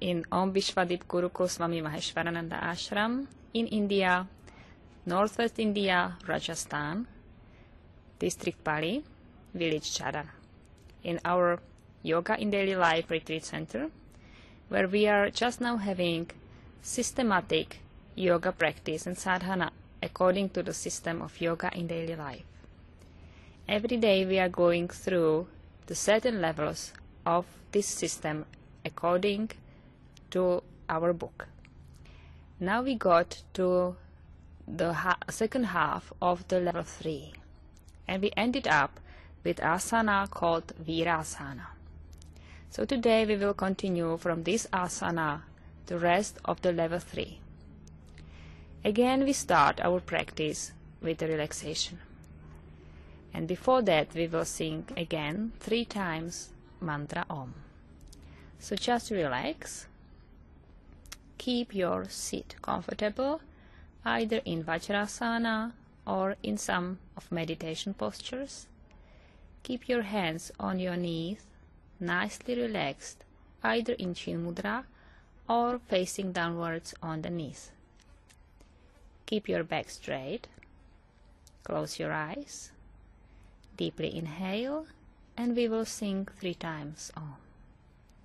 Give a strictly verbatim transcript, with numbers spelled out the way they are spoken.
in Om Vishwadip Gurukul Swami Maheshwarananda Ashram in India, Northwest India, Rajasthan, District Pali, Village Chadar, in our Yoga in Daily Life Retreat Center, where we are just now having systematic yoga practice and sadhana according to the system of Yoga in Daily Life. Every day we are going through the certain levels of this system according to our book. Now we got to the ha second half of the level three, and we ended up with asana called Virasana. So today we will continue from this asana the rest of the level three. Again we start our practice with the relaxation. And before that we will sing again three times mantra Om. So just relax. Keep your seat comfortable, either in Vajrasana or in some of meditation postures. Keep your hands on your knees, nicely relaxed, either in Chin Mudra or facing downwards on the knees. Keep your back straight. Close your eyes. Deeply inhale, and we will sing three times Om.